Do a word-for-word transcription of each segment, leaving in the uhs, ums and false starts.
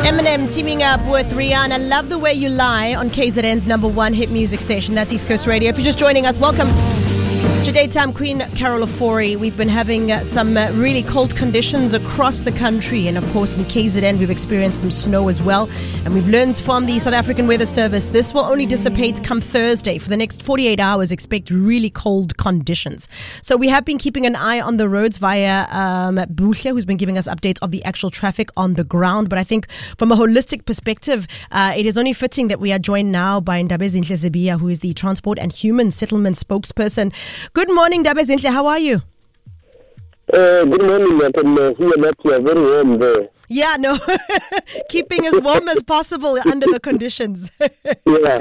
Eminem teaming up with Rihanna. Love the Way You Lie on K Z N's number one hit music station. That's East Coast Radio. If you're just joining us, welcome. To daytime Queen Carol Ofori. We've been having uh, some uh, really cold conditions across the country, and of course in K Z N we've experienced some snow as well, and we've learned from the South African Weather Service this will only dissipate come Thursday. For the next forty-eight hours expect really cold conditions. So we have been keeping an eye on the roads via um, Buhle, who's been giving us updates of the actual traffic on the ground, but I think from a holistic perspective uh, it is only fitting that we are joined now by Ndabezinhle Sibiya, who is the Transport and Human Settlement spokesperson. Good morning, Ndabezinhle. How are you? Uh, good morning. I can uh, hear that you are very warm there. Yeah, no. Keeping as warm as possible under the conditions. Yeah.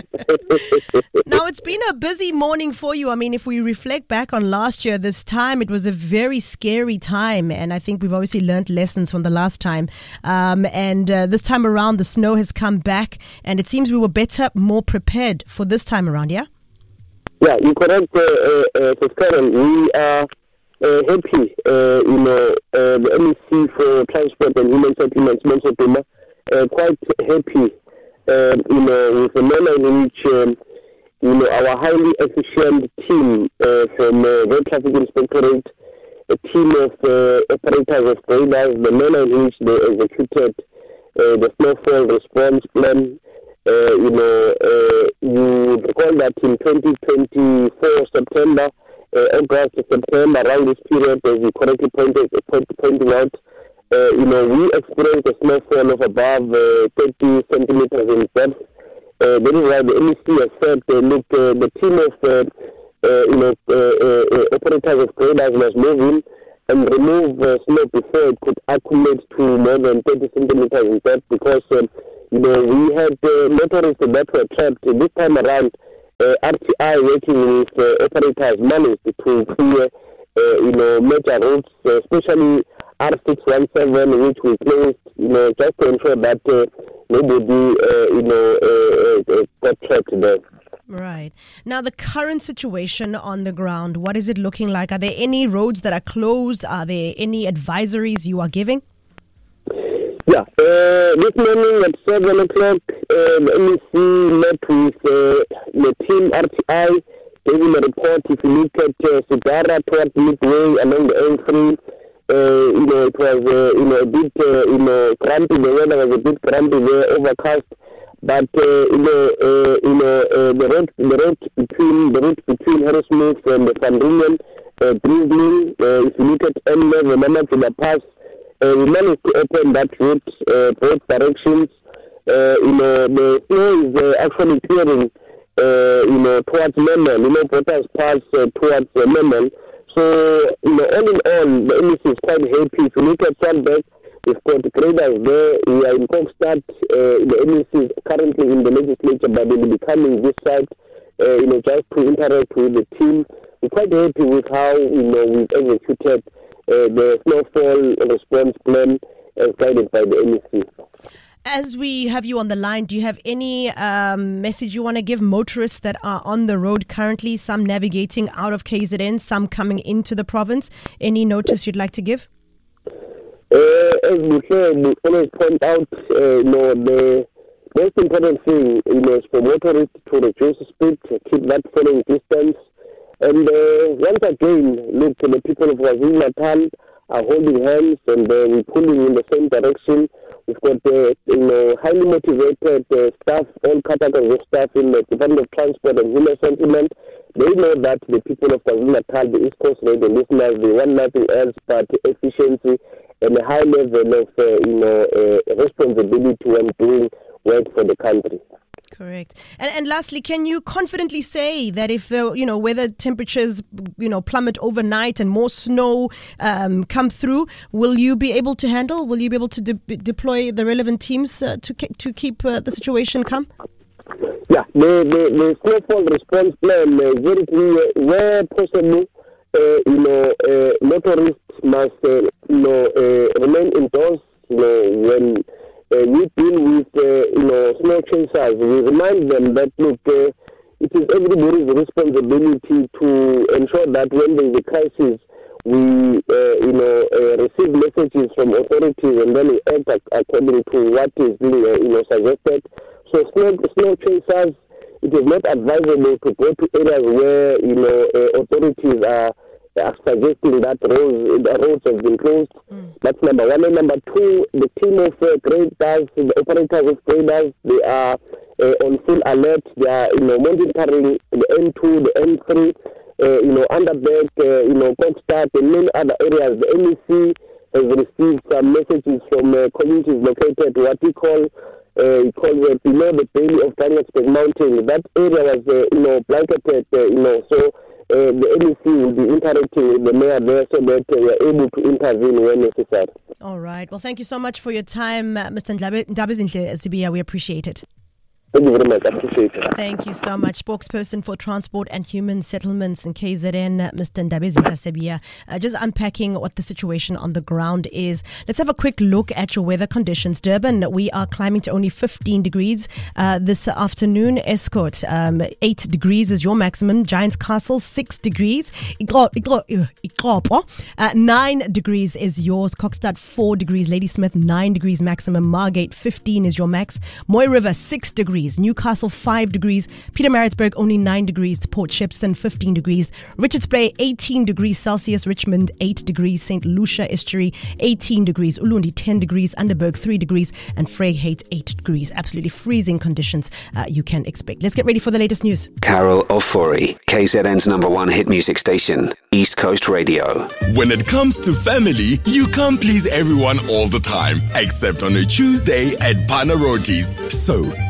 Now, it's been a busy morning for you. I mean, if we reflect back on last year, this time, it was a very scary time. And I think we've obviously learned lessons from the last time. Um, and uh, this time around, the snow has come back. And it seems we were better, more prepared for this time around, yeah? Yeah, you're correct, uh, uh, uh, Karen. We are uh, happy, uh, you know, uh, the M E C for Transport and Human Settlements, Monsoduma, uh, quite happy, uh, you know, with the manner in which, um, you know, our highly efficient team uh, from uh, Road Traffic Inspectorate, a team of uh, operators of radars, the manner in which they executed uh, the snowfall response plan. Uh, you know, uh, you recall that in twenty twenty-four, September, uh, August, September, around this period, as you correctly pointed, point, pointing out, uh, you know, we experienced a snowfall of above uh, thirty centimeters in depth. Uh, that is why the M E C has said, uh, look, uh, the team of, uh, uh, you know, uh, uh, operators of graders must move in and remove uh, snow before it could accumulate to more than thirty centimeters in depth, because uh, you know, we had uh, motorists that were trapped. This time around, uh, R T I working with uh, operators managed to clear, uh, you know, major routes, uh, especially R six one seven, which we closed, you know, just to ensure that uh, nobody, uh, you know, uh, uh, got trapped there. Right. Now, the current situation on the ground, what is it looking like? Are there any roads that are closed? Are there any advisories you are giving? Yeah, uh, this morning at seven o'clock, uh, the M E C met with uh, the team R T I, giving a report. If you look at uh, Sigara towards midway along the N three, uh, you know, it was, uh, you know, a bit, uh, you know, crampy. The weather was a bit crampy there, overcast. But, uh, you know, uh, you know, uh, the road, the road between, the route between Harrismith and the Van Riemen, uh, Brisbane, uh, if you look at N eleven, Mama to the pass, Uh, we managed to open that route, uh, both directions. Uh, you know, the snow is uh, actually clearing, uh, you know, towards Lemon, you know, Potter's Pass uh, towards uh, Lemon. So, you know, all in all, the M E C is quite happy. If you look at Sandberg, we've got graders there. We are in Kokstad. Uh, the M E C is currently in the legislature, but they will be coming this side, uh, you know, just to interact with the team. We're quite happy with how, you know, we've executed Uh, the snowfall response plan as guided by the M E C. As we have you on the line, do you have any um, message you want to give motorists that are on the road currently, some navigating out of K Z N, some coming into the province? Any notice you'd like to give? Uh, as we say, we always point out, uh, you know, the most important thing, you know, is for motorists to reduce speed, to keep that following distance. And uh, once again, look, the people of KwaZulu-Natal are holding hands and uh, we're pulling in the same direction. We've got, uh, you know, highly motivated uh, staff, all categories of staff in the Department of Transport and Human Settlement. They know that the people of KwaZulu-Natal, the East Coast Radio listeners, they want nothing else but efficiency and a high level of, uh, you know, uh, responsibility when doing work for the country. Correct. And and lastly, can you confidently say that if, uh, you know, weather temperatures, you know, plummet overnight and more snow um, come through, will you be able to handle, will you be able to de- deploy the relevant teams uh, to ke- to keep uh, the situation calm? Yeah, the, the, the snowfall response plan is uh, very clear. Where possible, uh, you know, uh, motorists must, uh, you know, uh, remain indoors, you know, when Uh, we deal with, uh, you know, snow chasers. We remind them that, look, uh, it is everybody's responsibility to ensure that when there is a crisis, we, uh, you know, uh, receive messages from authorities and then we act according to what is being, uh, you know, suggested. So snow, snow chasers, it is not advisable to go to areas where, you know, uh, authorities are, are suggesting that roads, the roads have been closed. Mm. That's number one. And number two, the team of uh, graders, the operators of graders, they are uh, on full alert. They are, you know, monitoring the N two, the N three, uh, you know, Underberg, uh, you know, Kokstad, and many other areas. The M E C has received some messages from uh, communities located what we call Uh, called uh, below the Bailey of Danielsberg Mountain. That area was, uh, you know, blanketed, uh, you know, so uh, the M E C will be interacting with the mayor there so that uh, we are able to intervene when necessary. All right. Well, thank you so much for your time, uh, Mister Ndabezinhle Sibiya. We appreciate it. Thank you very much. I appreciate it. Thank you so much. Spokesperson for Transport and Human Settlements in K Z N, Mister Ndabezinhle Sibiya, uh, just unpacking what the situation on the ground is. Let's have a quick look at your weather conditions. Durban, we are climbing to only fifteen degrees uh, this afternoon. Escort, um, eight degrees is your maximum. Giants Castle, six degrees. Uh, nine degrees is yours. Kokstad, four degrees. Ladysmith, nine degrees maximum. Margate, fifteen is your max. Moy River, six degrees. Newcastle, five degrees. Pietermaritzburg, only nine degrees. Port Shepstone, fifteen degrees. Richards Bay, eighteen degrees Celsius. Richmond, eight degrees. Saint Lucia Estuary, eighteen degrees. Ulundi, ten degrees. Underberg, three degrees. And Vryheid, eight degrees. Absolutely freezing conditions uh, you can expect. Let's get ready for the latest news. Carol Ofori, K Z N's number one hit music station, East Coast Radio. When it comes to family, you can't please everyone all the time, except on a Tuesday at Pana Rotis. So,